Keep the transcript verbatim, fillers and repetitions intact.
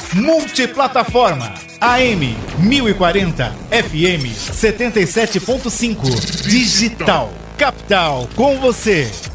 Multiplataforma A M mil e quarenta, F M setenta e sete ponto cinco. Digital. Capital com você.